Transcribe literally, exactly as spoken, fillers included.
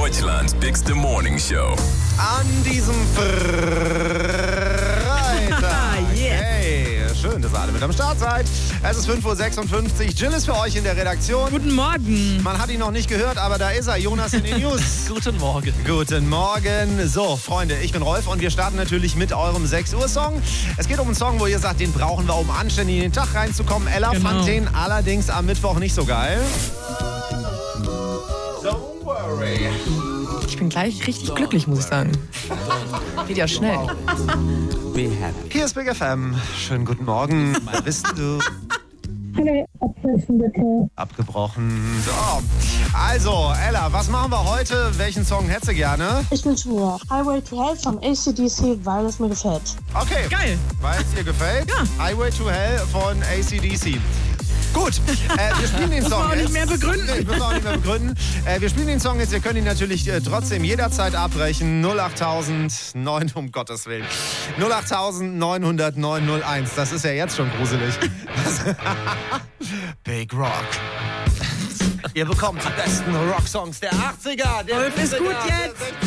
Deutschlands bigste Morning Show. An diesem Freitag. Yes. Hey, schön, dass ihr alle mit am Start seid. Es ist fünf Uhr sechsundfünfzig. Jill ist für euch in der Redaktion. Guten Morgen. Man hat ihn noch nicht gehört, aber da ist er. Jonas in den News. Guten Morgen. Guten Morgen. So, Freunde, ich bin Rolf und wir starten natürlich mit eurem sechs Uhr Song. Es geht um einen Song, wo ihr sagt, den brauchen wir, um anständig in den Tag reinzukommen. Ella Genau. fand den allerdings am Mittwoch nicht so geil. Don't worry. Ich bin gleich richtig glücklich, muss ich sagen. Geht ja schnell. Hier ist Big F M. Schönen guten Morgen. Wer bist du? Hallo, abbrechen bitte. Abgebrochen. So. Also, Ella, was machen wir heute? Welchen Song hättest du gerne? Ich wünsche mir Highway to Hell von A C D C, weil es mir gefällt. Okay. Geil. Weil es dir gefällt? Ja. Highway to Hell von A C D C. Gut, äh, wir spielen den Song Muss man auch nicht jetzt. mehr begründen. Nee, müssen wir auch nicht mehr begründen. Äh, wir spielen den Song jetzt. Ihr könnt ihn natürlich äh, trotzdem jederzeit abbrechen. null acht neun, um Gottes Willen. null acht neun null null neun null eins. Das ist ja jetzt schon gruselig. Big Rock. Ihr bekommt die besten Rocksongs der achtziger. Der Rolf ist gut siebziger, der jetzt.